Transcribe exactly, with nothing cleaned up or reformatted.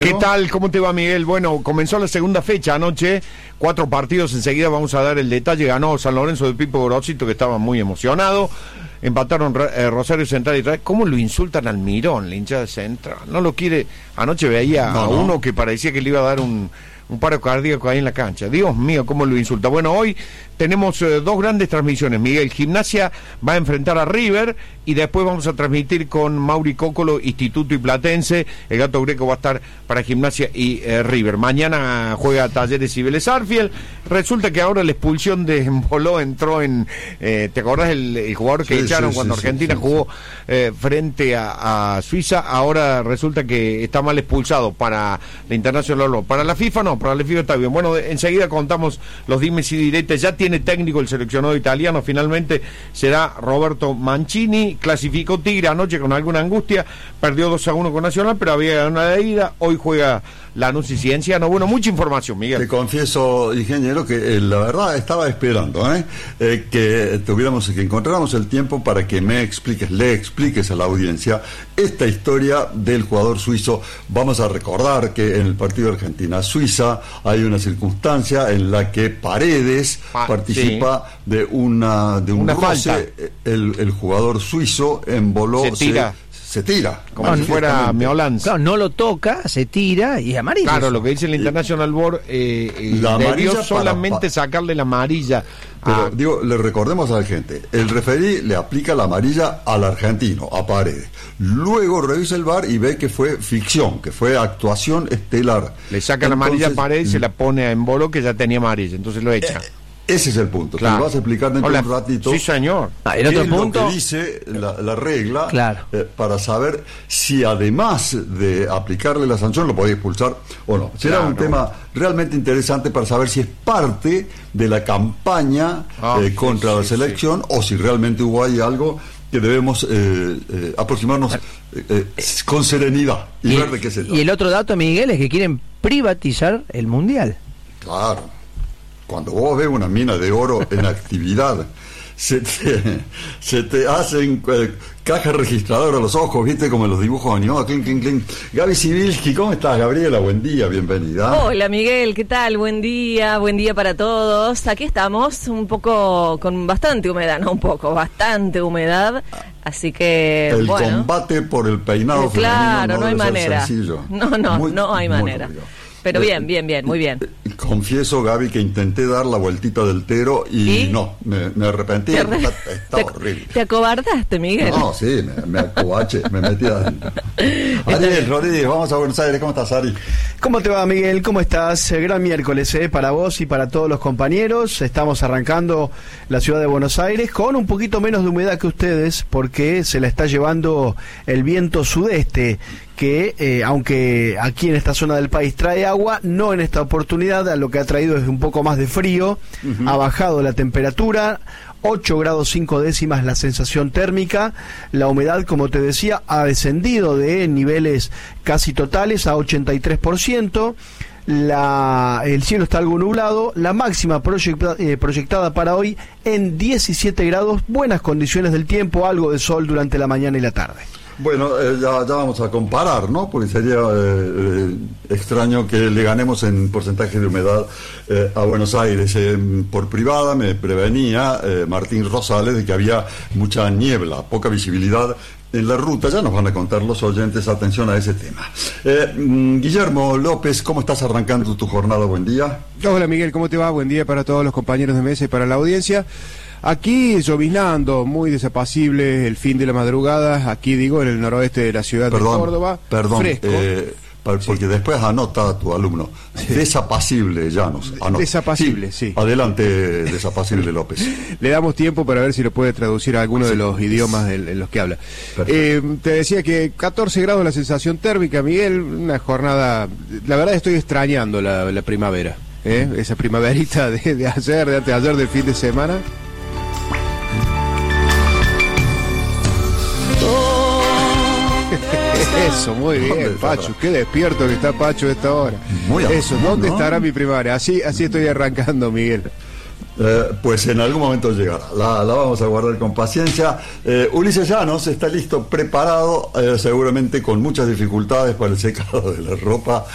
¿Qué tal? ¿Cómo te va, Miguel? Bueno, comenzó la segunda fecha anoche, cuatro partidos, enseguida vamos a dar el detalle. Ganó San Lorenzo de Pipo Gorosito, que estaba muy emocionado. Empataron eh, Rosario Central y Real. ¿Cómo lo insultan al Mirón, la hinchada de Central? No lo quiere. Anoche veía no, a uno no. que parecía que le iba a dar un, un paro cardíaco ahí en la cancha. Dios mío, cómo lo insulta. Bueno, hoy tenemos eh, dos grandes transmisiones. Miguel, Gimnasia va a enfrentar a River y después vamos a transmitir con Mauri Cócolo, Instituto y Platense. El Gato Greco va a estar para Gimnasia y eh, River. Mañana juega Talleres y Vélez Arfiel. Resulta que ahora la expulsión de Embolo entró en... Eh, ¿te acordás el, el jugador que sí, echaron sí, cuando sí, Argentina sí, jugó sí. Eh, frente a, a Suiza? Ahora resulta que está mal expulsado para la Internacional. Para la FIFA no, para la FIFA está bien. Bueno, enseguida contamos los dimes y diretes. Ya tiene técnico el seleccionado italiano, finalmente será Roberto Mancini. Clasificó Tigre anoche con alguna angustia, perdió dos a uno con Nacional, pero había ganado de ida. Hoy juega Lanús y Cienciano. Bueno, mucha información, Miguel. Te confieso, ingeniero, que eh, la verdad estaba esperando ¿eh? Eh, que tuviéramos, que encontráramos el tiempo para que me expliques, le expliques a la audiencia esta historia del jugador suizo. Vamos a recordar que en el partido de Argentina-Suiza hay una circunstancia en la que Paredes ah, participa sí. de una de un una roce. Falta. El, el jugador suizo emboló. Se tira. Se, Se tira, como no, si fuera Meolans. Claro, no lo toca, se tira y es amarilla. Claro, lo que dice el International Board, eh, la debió solamente para, sacarle la amarilla. Pero a... digo, le recordemos a la gente, el referí le aplica la amarilla al argentino, a Paredes. Luego revisa el V A R y ve que fue ficción, que fue actuación estelar. Le saca Entonces, la amarilla a Paredes y se la pone a Embolo, que ya tenía amarilla, entonces lo echa. Eh, Ese es el punto. Claro. Te lo vas a explicar dentro Hola. de un ratito. Sí, señor. Ah, el otro es punto lo que dice la, la regla claro. eh, para saber si además de aplicarle la sanción lo podía expulsar o no. Será claro. un tema realmente interesante para saber si es parte de la campaña ah, eh, contra sí, la selección sí. o si realmente hubo ahí algo que debemos eh, eh, aproximarnos eh, eh, con serenidad y, y ver de qué se trata. Y el otro dato, Miguel, es que quieren privatizar el Mundial. Claro. Cuando vos ves una mina de oro en actividad, se te, se te hacen eh, cajas registradoras a los ojos, ¿viste? Como en los dibujos animados. Clink, clink, clink. Gaby Sibilski, ¿cómo estás, Gabriela? Buen día, bienvenida. Hola, Miguel, ¿qué tal? Buen día, buen día para todos. Aquí estamos, un poco con bastante humedad, no un poco, bastante humedad. Así que, el bueno. combate por el peinado claro, femenino no, no hay manera. Sencillo. No, no, muy, no hay manera. Pero bien, bien, bien, muy bien. Confieso, Gaby, que intenté dar la vueltita del Tero y, ¿Y? no, me, me arrepentí. ¿Te re... está, está te, horrible. ¿Te acobardaste, Miguel? No, sí, me, me acobaché, me metí adentro. Ariel Rodríguez, vamos a Buenos Aires. ¿Cómo estás, Ari? ¿Cómo te va, Miguel? ¿Cómo estás? Gran miércoles, ¿eh? Para vos y para todos los compañeros. Estamos arrancando la ciudad de Buenos Aires con un poquito menos de humedad que ustedes porque se la está llevando el viento sudeste, que eh, aunque aquí en esta zona del país trae agua, no en esta oportunidad, lo que ha traído es un poco más de frío. Uh-huh. Ha bajado la temperatura, ocho grados cinco décimas la sensación térmica, la humedad, como te decía, ha descendido de niveles casi totales a ochenta y tres por ciento. La, el cielo está algo nublado, la máxima proyecta, eh, proyectada para hoy en diecisiete grados, buenas condiciones del tiempo, algo de sol durante la mañana y la tarde. Bueno, eh, ya, ya vamos a comparar, ¿no? Porque sería eh, eh, extraño que le ganemos en porcentaje de humedad eh, a Buenos Aires. Eh, por privada me prevenía eh, Martín Rosales de que había mucha niebla, poca visibilidad en la ruta. Ya nos van a contar los oyentes, atención a ese tema. Eh, Guillermo López, ¿cómo estás arrancando tu jornada? Buen día. Hola, Miguel, ¿cómo te va? Buen día para todos los compañeros de mesa y para la audiencia. Aquí lloviznando, muy desapacible el fin de la madrugada, aquí digo, en el noroeste de la ciudad perdón, de Córdoba. Perdón, fresco. Eh, porque sí. Después anota tu alumno. Sí. Desapacible, Llanos. Anota. Desapacible, sí. sí. Adelante, desapacible López. Le damos tiempo para ver si lo puede traducir a alguno sí. de los idiomas en, en los que habla. Eh, te decía que catorce grados la sensación térmica, Miguel, una jornada... La verdad estoy extrañando la, la primavera, ¿eh? Esa primaverita de, de ayer, de antes de ayer, del fin de semana. Eso, muy bien, Pacho, qué despierto que está Pacho a esta hora. Muy Eso, ¿dónde ¿no? estará mi primaria? Así, así estoy arrancando, Miguel. Eh, pues en algún momento llegará, la, la vamos a guardar con paciencia. eh, Ulises Llanos está listo, preparado, eh, seguramente con muchas dificultades para el secado de la ropa.